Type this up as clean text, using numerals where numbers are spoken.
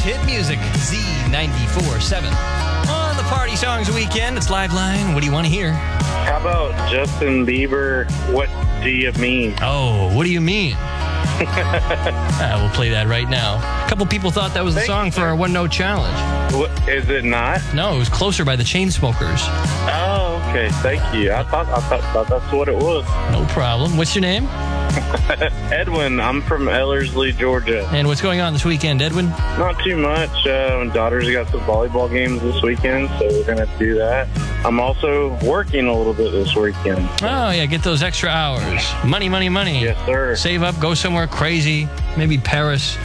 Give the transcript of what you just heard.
hit music, Z94.7. On the Party Songs Weekend, it's Live Line. What do you want to hear? How about Justin Bieber, What Do You Mean? Oh, what do you mean? We'll play that right now. A couple people thought that was the song for our One Note Challenge. What, is it not? No, it was Closer by the Chainsmokers. Oh, okay. Thank you. I thought that's what it was. No problem. What's your name? Edwin. I'm from Ellerslie, Georgia. And what's going on this weekend, Edwin? Not too much. My daughter's got some volleyball games this weekend, so we're going to do that. I'm also working a little bit this weekend. Oh, yeah, get those extra hours. Money, money, money. Yes, sir. Save up, go somewhere crazy, maybe Paris.